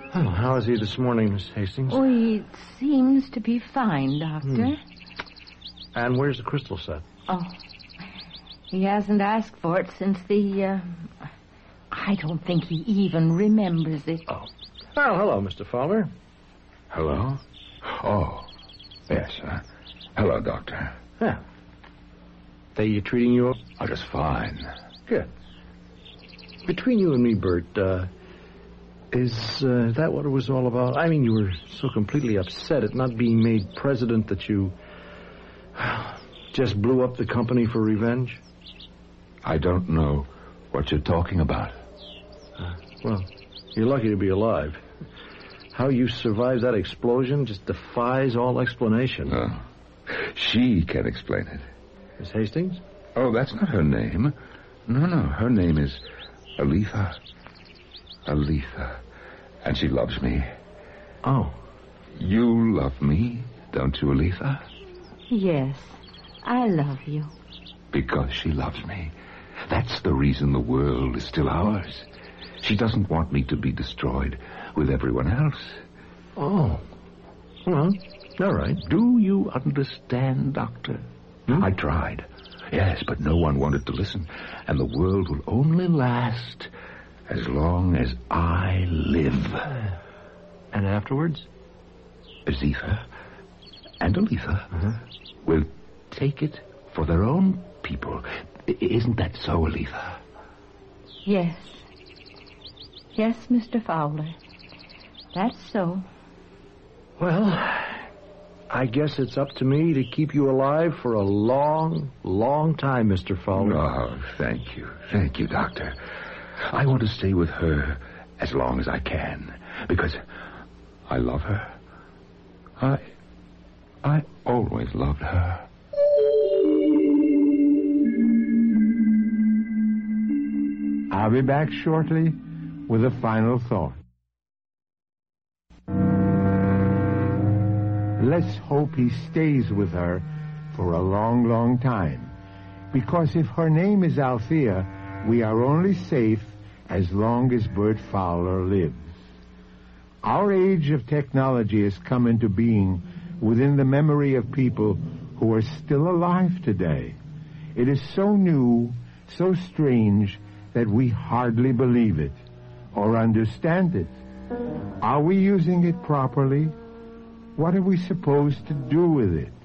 Oh, how is he this morning, Miss Hastings? Oh, he seems to be fine, Doctor. And where's the crystal set? Oh, he hasn't asked for it since the, I don't think he even remembers it. Oh. Well, hello, Mr. Fowler. Hello? Oh, yes. Hello, Doctor. Yeah. They treating you? Oh, just fine. Good. Between you and me, Bert, is that what it was all about? I mean, you were so completely upset at not being made president that you just blew up the company for revenge? I don't know what you're talking about. Well, you're lucky to be alive. How you survived that explosion just defies all explanation. She can explain it. Miss Hastings? Oh, that's not her name. No, her name is Aletha. Aletha. And she loves me. Oh. You love me, don't you, Aletha? Yes, I love you. Because she loves me. That's the reason the world is still ours. She doesn't want me to be destroyed with everyone else. Oh. Well, all right. Do you understand, Doctor? I tried. Yes, but no one wanted to listen. And the world will only last as long as I live. And afterwards? Azifa and Aletha will take it for their own people. Isn't that so, Aletha? Yes. Yes, Mr. Fowler. That's so. Well, I guess it's up to me to keep you alive for a long, long time, Mr. Fowler. Oh, thank you. Thank you, Doctor. I want to stay with her as long as I can, because I love her. I always loved her. I'll be back shortly with a final thought. Let's hope he stays with her for a long, long time. Because if her name is Althea, we are only safe as long as Bert Fowler lives. Our age of technology has come into being within the memory of people who are still alive today. It is so new, so strange, that we hardly believe it or understand it. Are we using it properly? What are we supposed to do with it?